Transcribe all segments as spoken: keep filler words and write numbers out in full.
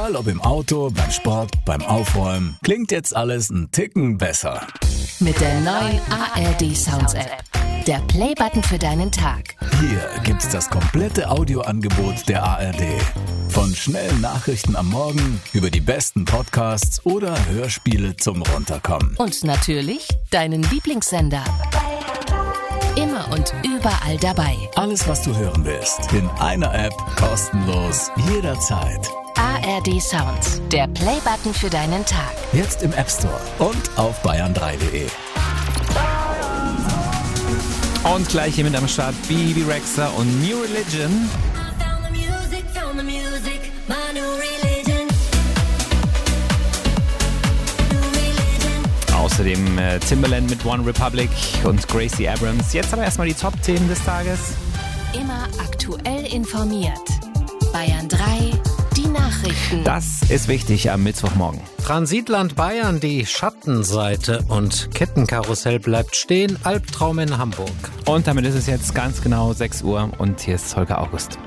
Egal ob im Auto, beim Sport, beim Aufräumen, klingt jetzt alles ein Ticken besser. Mit der neuen A R D Sounds App. Der Playbutton für deinen Tag. Hier gibt's das komplette Audioangebot der A R D. Von schnellen Nachrichten am Morgen über die besten Podcasts oder Hörspiele zum Runterkommen. Und natürlich deinen Lieblingssender. Immer und überall dabei. Alles, was du hören willst, in einer App, kostenlos, jederzeit. A R D Sounds, der Playbutton für deinen Tag. Jetzt im App Store und auf bayern drei punkt de. Und gleich hier mit am Start Bebe Rexha und New Religion. Außerdem äh, Timbaland mit One Republic und Gracie Abrams. Jetzt aber erstmal die Top-Themen des Tages. Immer aktuell informiert. Bayern drei, die Nachrichten. Das ist wichtig am Mittwochmorgen. Transitland Bayern, die Schattenseite und Kettenkarussell bleibt stehen. Albtraum in Hamburg. Und damit ist es jetzt ganz genau sechs Uhr und hier ist Holger August.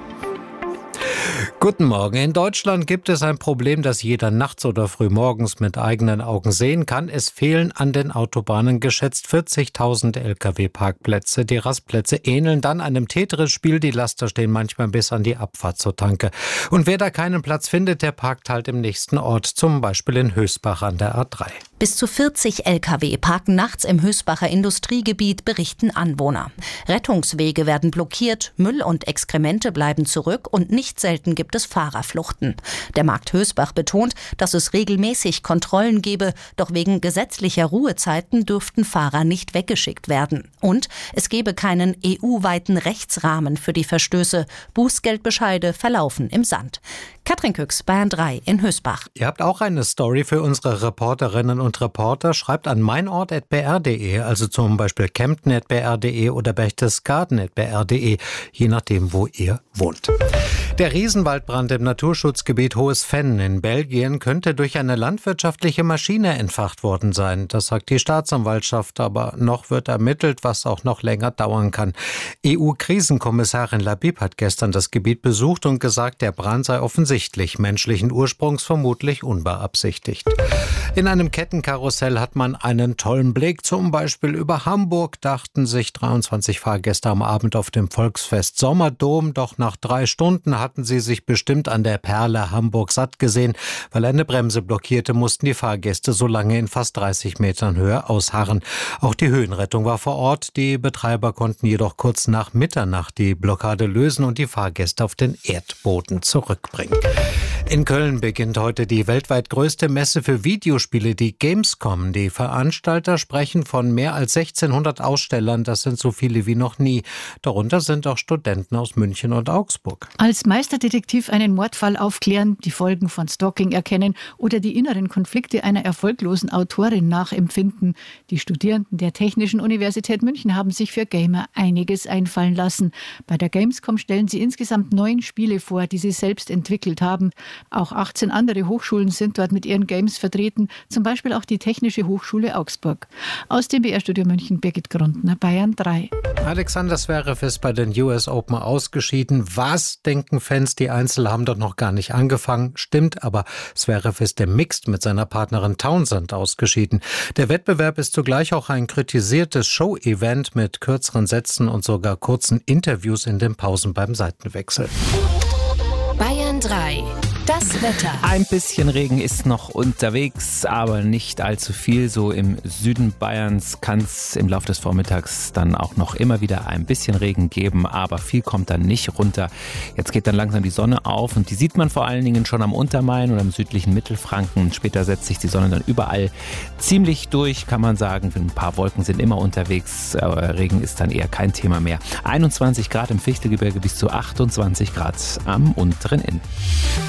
Guten Morgen. In Deutschland gibt es ein Problem, das jeder nachts oder frühmorgens mit eigenen Augen sehen kann. Es fehlen an den Autobahnen geschätzt vierzigtausend L K W-Parkplätze. Die Rastplätze ähneln dann einem Tetris-Spiel. Die Laster stehen manchmal bis an die Abfahrt zur Tanke. Und wer da keinen Platz findet, der parkt halt im nächsten Ort, zum Beispiel in Hösbach an der A drei. Bis zu vierzig L K W parken nachts im Hösbacher Industriegebiet, berichten Anwohner. Rettungswege werden blockiert, Müll und Exkremente bleiben zurück und nicht selten gibt es Fahrerfluchten. Der Markt Hösbach betont, dass es regelmäßig Kontrollen gebe, doch wegen gesetzlicher Ruhezeiten dürften Fahrer nicht weggeschickt werden. Und es gebe keinen E U-weiten Rechtsrahmen für die Verstöße. Bußgeldbescheide verlaufen im Sand. Katrin Küchs, Bayern drei in Hösbach. Ihr habt auch eine Story für unsere Reporterinnen und Reporter. Schreibt an meinort at b r punkt de, also zum Beispiel kempten at b r punkt de oder berchtesgaden at b r punkt de, je nachdem, wo ihr wohnt. Der Riesenwaldbrand im Naturschutzgebiet Hohes Venn in Belgien könnte durch eine landwirtschaftliche Maschine entfacht worden sein. Das sagt die Staatsanwaltschaft, aber noch wird ermittelt, was auch noch länger dauern kann. E U-Krisenkommissarin Labib hat gestern das Gebiet besucht und gesagt, der Brand sei offensichtlich menschlichen Ursprungs, vermutlich unbeabsichtigt. In einem Kettenkarussell hat man einen tollen Blick, zum Beispiel über Hamburg, dachten sich dreiundzwanzig Fahrgäste am Abend auf dem Volksfest Sommerdom, doch nach drei Stunden hatten sie sich bestimmt an der Perle Hamburg satt gesehen. Weil eine Bremse blockierte, mussten die Fahrgäste so lange in fast dreißig Metern Höhe ausharren. Auch die Höhenrettung war vor Ort. Die Betreiber konnten jedoch kurz nach Mitternacht die Blockade lösen und die Fahrgäste auf den Erdboden zurückbringen. In Köln beginnt heute die weltweit größte Messe für Videospiele, die Gamescom. Die Veranstalter sprechen von mehr als sechzehnhundert Ausstellern. Das sind so viele wie noch nie. Darunter sind auch Studenten aus München und Augsburg. Als Meisterdetektiv einen Mordfall aufklären, die Folgen von Stalking erkennen oder die inneren Konflikte einer erfolglosen Autorin nachempfinden. Die Studierenden der Technischen Universität München haben sich für Gamer einiges einfallen lassen. Bei der Gamescom stellen sie insgesamt neun Spiele vor, die sie selbst entwickelt haben. Auch achtzehn andere Hochschulen sind dort mit ihren Games vertreten, zum Beispiel auch die Technische Hochschule Augsburg. Aus dem B R-Studio München, Birgit Grundner, Bayern drei. Alexander Zverev ist bei den U S Open ausgeschieden. Was denken Fans? Die Einzel haben doch noch gar nicht angefangen. Stimmt, aber Zverev ist im Mixed mit seiner Partnerin Townsend ausgeschieden. Der Wettbewerb ist zugleich auch ein kritisiertes Show-Event mit kürzeren Sätzen und sogar kurzen Interviews in den Pausen beim Seitenwechsel. Bayern drei. Das Wetter. Ein bisschen Regen ist noch unterwegs, aber nicht allzu viel. So im Süden Bayerns kann es im Laufe des Vormittags dann auch noch immer wieder ein bisschen Regen geben, aber viel kommt dann nicht runter. Jetzt geht dann langsam die Sonne auf und die sieht man vor allen Dingen schon am Untermain oder im südlichen Mittelfranken. Später setzt sich die Sonne dann überall ziemlich durch, kann man sagen. Ein paar Wolken sind immer unterwegs, aber Regen ist dann eher kein Thema mehr. einundzwanzig Grad im Fichtelgebirge bis zu achtundzwanzig Grad am unteren Inn.